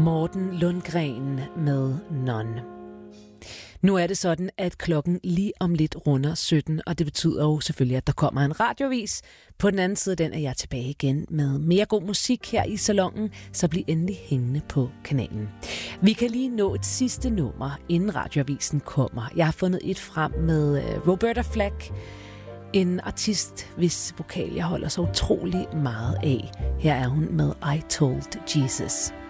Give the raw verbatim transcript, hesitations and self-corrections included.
Morten Lundgren med Non. Nu er det sådan, at klokken lige om lidt runder sytten, og det betyder jo selvfølgelig, at der kommer en radiovis. På den anden side, den er jeg tilbage igen med mere god musik her i salonen, så bliv endelig hængende på kanalen. Vi kan lige nå et sidste nummer, inden radioavisen kommer. Jeg har fundet et frem med Roberta Flack, en artist, hvis vokal jeg holder så utrolig meget af. Her er hun med I Told Jesus.